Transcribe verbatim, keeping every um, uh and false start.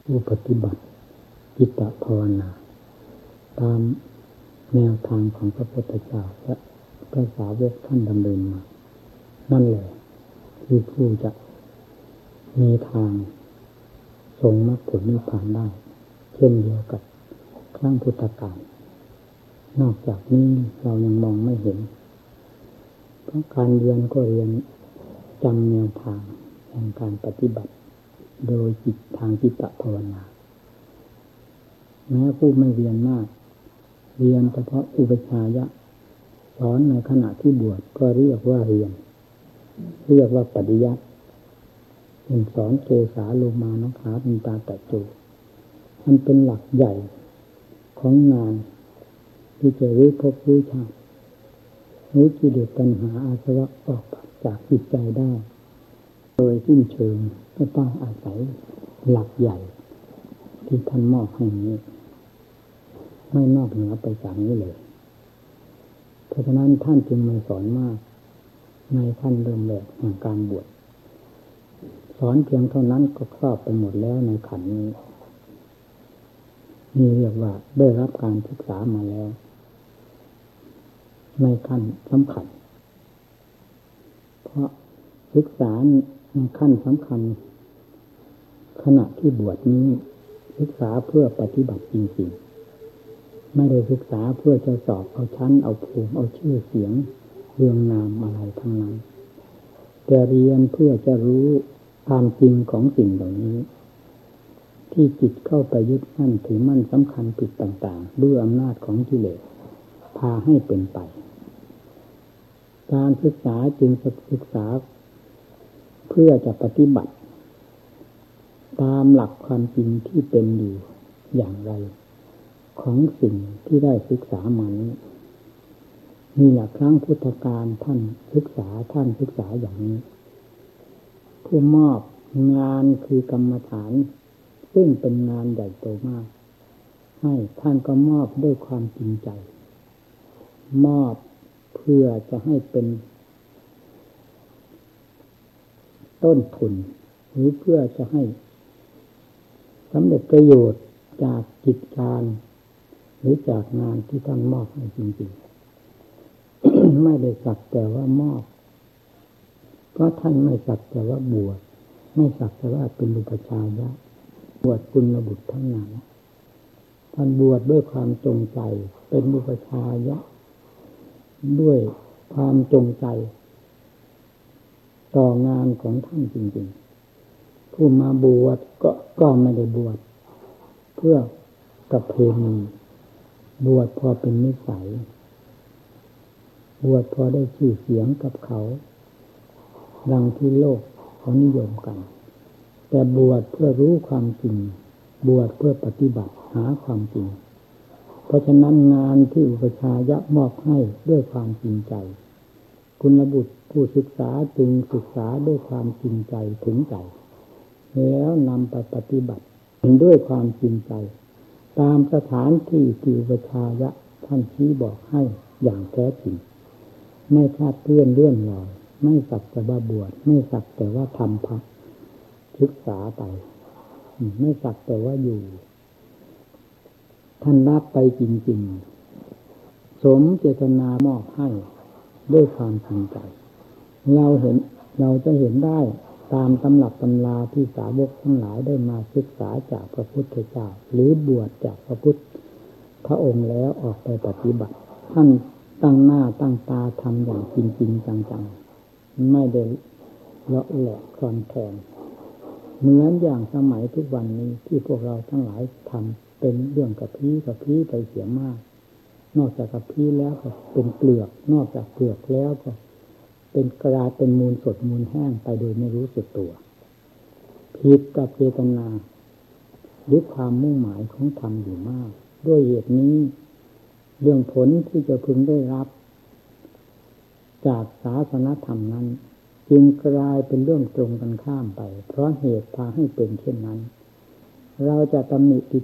ผู้ปฏิบัติจิตตภาวนาตามแนวทางของพระพุทธเจ้าและพระสาวกท่านดำเนินมานั่นแหละคือผู้จะมีทางทรงมรรคผลนิพพานได้เช่นเดียวกับครั้งพุทธกาลนอกจากนี้เรายังมองไม่เห็นเพราะการเรียนก็เรียนจำแนวทางแห่งการปฏิบัติโดยจิตทางจิตตภาวนาแม้ผู้ไม่เรียนมากเรียนเฉพาะอุปชายะสอนในขณะที่บวชก็เรียกว่าเรียนเรียกว่าปฏิยัติเป็นสอนเกสาโลมานะขาเป็นตาตะโจมันเป็นหลักใหญ่ของงานที่จะรู้ภพรู้ชาติรู้กิเลสตัณหาอาสวะออกจากจิตใจได้โดยสิ้นเชิงก็ต้องอาศัยหลักใหญ่ที่ท่านมอบให้นี้ไม่นอกเหนือไปจากนี้เลยเพราะฉะนั้นท่านจึงไม่สอนมากในขั้นเริ่มแรกแห่งการบวชสอนเพียงเท่านั้นก็ครอบไปหมดแล้วในขันนี้นี่เรียกว่าได้รับการศึกษามาแล้วในขั้นสำคัญเพราะศึกษาในขั้นสำคัญขณะที่บวชนี้ศึกษาเพื่อปฏิบัติจริงๆไม่ได้ศึกษาเพื่อจะสอบเอาชั้นเอาภูมิเอาชื่อเสียงเรื่องนามอะไรทั้งนั้นแต่เรียนเพื่อจะรู้ความจริงของสิ่งเหล่านี้ที่จิตเข้าไปยึดมั่นถือมั่นสำคัญผิดต่างๆด้วยอำนาจของกิเลสพาให้เป็นไปการศึกษาจึงศึกษาเพื่อจะปฏิบัติตามหลักความจริงที่เป็นอยู่อย่างไรของสิ่งที่ได้ศึกษามานี้นี่แหละครั้งพุทธกาลท่านศึกษาท่านศึกษาอย่างนี้ผู้มอบงานคือกรรมฐานซึ่งเป็นงานใหญ่โตมากให้ท่านก็มอบด้วยความจริงใจมอบเพื่อจะให้เป็นต้นทุนหรือเพื่อจะให้สำเร็จประโยชน์จากกิจการหรือจากงานที่ท่านมอบให้จริงๆ ไม่ได้สักแต่ว่ามอบเพราะท่านไม่สักแต่ว่าบวชไม่สักแต่ว่าเป็นอุปชายะบวชกุลบุตรทั้งนั้นท่านบวชด้วยความจงใจเป็นอุปชายะด้วยความจงใจต่องานของท่านจริงๆผู้มาบวชก็ก็ไม่ได้บวชเพื่อกับเพณีบวชพอเป็นนิสัยบวชพอได้ชื่อเสียงกับเขาดังที่โลกเขานิยมกันแต่บวชเพื่อรู้ความจริงบวชเพื่อปฏิบัติหาความจริงเพราะฉะนั้นงานที่อุปชายะมอบให้ด้วยความจริงใจกุลบุตรผู้ศึกษาจึงศึกษาด้วยความจริงใจถึงใจแล้วนำไปปฏิบัติด้วยความจริงใจตามสถานที่ที่อุปชายะท่านชี้บอกให้อย่างแท้จริงไม่คลาดเคลื่อนเลื่อนลอยไม่สักแต่ว่าบวชไม่สักแต่ว่าทำพักศึกษาไปไม่สักแต่ว่าอยู่ท่านรับไปจริงๆสมเจตนามอบให้ด้วยความจริงใจเราเห็นเราจะเห็นได้ตามตำรับตำราที่สาวกทั้งหลายได้มาศึกษาจากพระพุทธเจ้าหรือบวชจากพระพุทธพระองค์แล้วออกไปปฏิบัติท่านตั้งหน้าตั้งตาทำอย่างจริงๆจังๆไม่ได้เลาะแหละคลอนแคลนเหมือนอย่างสมัยทุกวันนี้ที่พวกเราทั้งหลายทำเป็นเรื่องกับพี่กับพี่ไปเสียมากนอกจากกับพี่แล้วก็เป็นเปลือกนอกจากเปลือกแล้วก็เป็นกระดาษเป็นมูลสดมูลแห้งไปโดยไม่รู้สึกตัวผิดกับเจตนาหรือความมุ่งหมายของธรรมอยู่มากด้วยเหตุนี้เรื่องผลที่จะพึงได้รับจากศาสนธรรมนั้นจึงกลายเป็นเรื่องตรงกันข้ามไปเพราะเหตุพาให้เป็นเช่นนั้นเราจะตำหนิติ